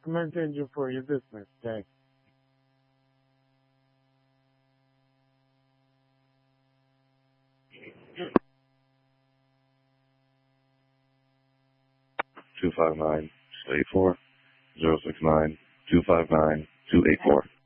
Command engine for your business. Thanks. Two 5 9 2 8 4 069 259 284.